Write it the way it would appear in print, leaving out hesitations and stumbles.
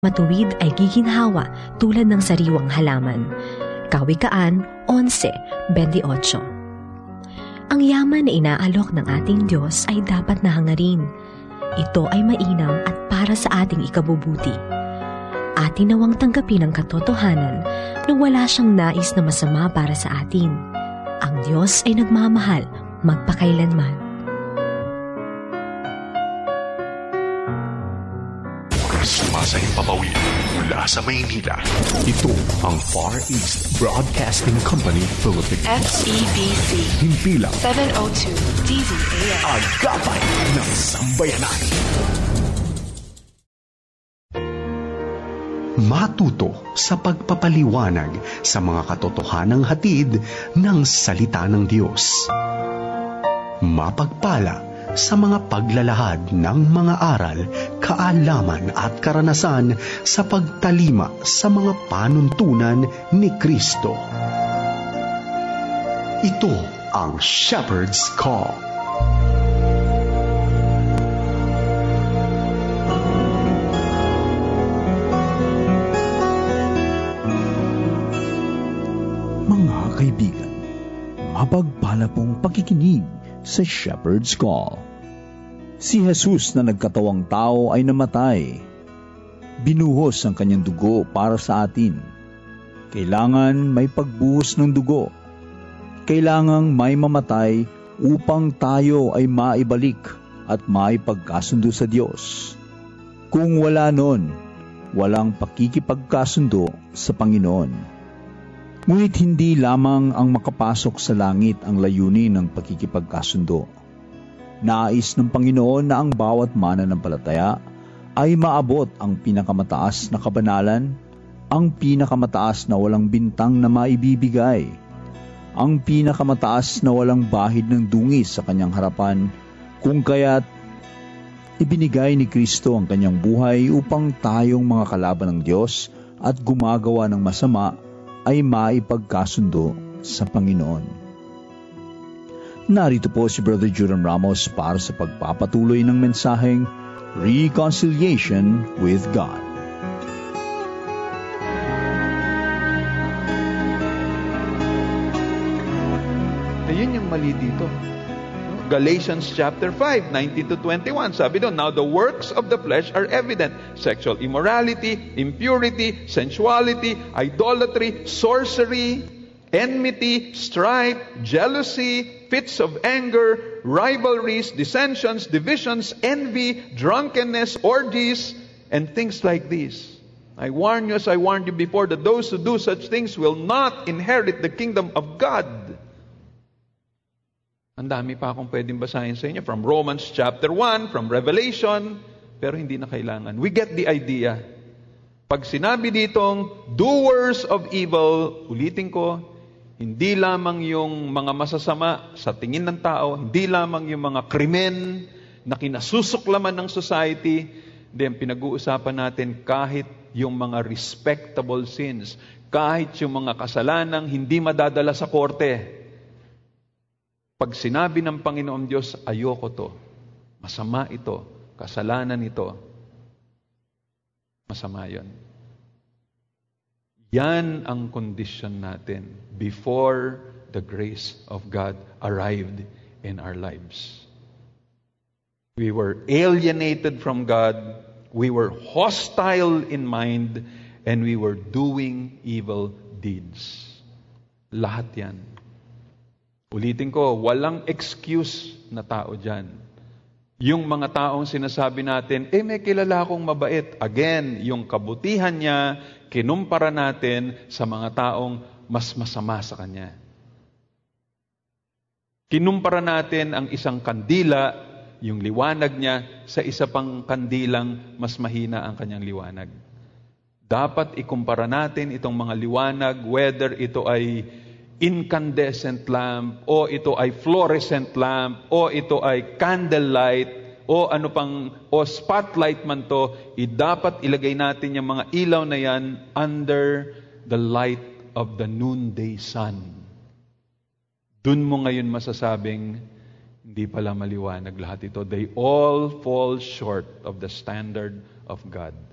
matuwid ay giginhawa tulad ng sariwang halaman. Kawikaan 11:28. Ang yaman na inaalok ng ating Diyos ay dapat nahangarin. Ito ay mainam at para sa ating ikabubuti. Atin nawang tanggapin ang katotohanan na wala siyang nais na masama para sa atin. Ang Diyos ay nagmamahal magpakailanman. Sumasayang papawid mula sa Maynila. Ito ang Far East Broadcasting Company Philippines. FEBC. Himpilang 702 DZAM. Agapay ng Sambayanan. Matuto sa pagpapaliwanag sa mga katotohanang hatid ng salita ng Diyos. Mapagpala sa mga paglalahad ng mga aral, kaalaman at karanasan sa pagtalima sa mga panuntunan ni Kristo. Ito ang Shepherd's Call. Mga kaibigan, mapagpala pong pakikinig sa Shepherd's Call. Si Jesus na nagkatawang tao ay namatay. Binuhos ang kanyang dugo para sa atin. Kailangan may pagbuhos ng dugo. Kailangang may mamatay upang tayo ay maibalik at maipagkasundo sa Diyos. Kung wala nun, walang pakikipagkasundo sa Panginoon. Ngunit hindi lamang ang makapasok sa langit ang layunin ng pakikipagkasundo. Nais ng Panginoon na ang bawat mananampalataya ay maabot ang pinakamataas na kabanalan, ang pinakamataas na walang bintang na maibibigay, ang pinakamataas na walang bahid ng dungis sa kanyang harapan, kung kaya't ibinigay ni Kristo ang kanyang buhay upang tayong mga kalaban ng Diyos at gumagawa ng masama ay maipagkasundo sa Panginoon. Narito po si Brother Juram Ramos para sa pagpapatuloy ng mensaheng Reconciliation with God. Ayun yung mali dito. Galatians chapter 5, 19-21. Sabi doon, now the works of the flesh are evident. Sexual immorality, impurity, sensuality, idolatry, sorcery, enmity, strife, jealousy, fits of anger, rivalries, dissensions, divisions, envy, drunkenness, orgies, and things like these. I warn you, as I warned you before, that those who do such things will not inherit the kingdom of God. Ang dami pa akong pwedeng basahin sa inyo. From Romans chapter 1, from Revelation, pero hindi na kailangan. We get the idea. Pag sinabi ditong doers of evil, ulitin ko, hindi lamang yung mga masasama sa tingin ng tao, hindi lamang yung mga krimen na kinasusuklaman ng society, then pinag-uusapan natin kahit yung mga respectable sins, kahit yung mga kasalanang hindi madadala sa korte. Pag sinabi ng Panginoon Diyos, ayoko to, masama ito, kasalanan ito, masama yon. Yan ang condition natin before the grace of God arrived in our lives. We were alienated from God, we were hostile in mind, and we were doing evil deeds. Lahat yan. Ulitin ko, walang excuse na tao dyan. Yung mga taong sinasabi natin, may kilala akong mabait. Again, yung kabutihan niya, kinumpara natin sa mga taong mas masama sa kanya. Kinumpara natin ang isang kandila, yung liwanag niya, sa isa pang kandilang mas mahina ang kanyang liwanag. Dapat ikumpara natin itong mga liwanag, whether ito ay incandescent lamp, o ito ay fluorescent lamp, o ito ay candlelight, o spotlight man to, dapat ilagay natin yung mga ilaw na yan under the light of the noonday sun. Dun mo ngayon masasabing, hindi pala maliwanag lahat ito. They all fall short of the standard of God.